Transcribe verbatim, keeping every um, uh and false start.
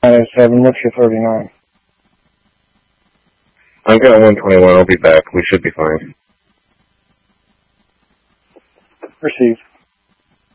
nine eight seven, what's your thirty-nine? I've got one twenty-one. I'll be back. We should be fine. Received.